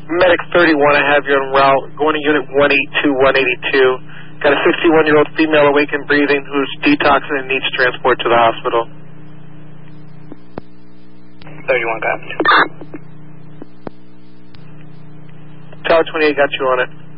Medic 31, I have you en route, going to unit 182, 182. Got a 61-year-old female awake and breathing who's detoxing and needs transport to the hospital. 31, copy. Tower 28 got you on it.